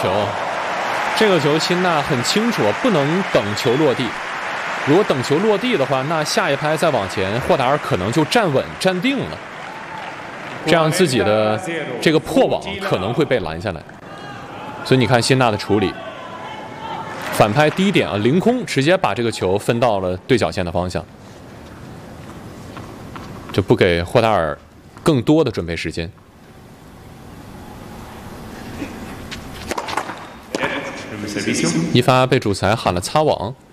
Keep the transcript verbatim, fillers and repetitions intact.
球，这个球辛纳很清楚，不能等球落地。如果等球落地的话，那下一拍再往前，霍达尔可能就站稳站定了，这样自己的这个破网可能会被拦下来。所以你看辛纳的处理，反拍低点啊，凌空直接把这个球分到了对角线的方向，就不给霍达尔更多的准备时间。一发被主裁喊了擦网。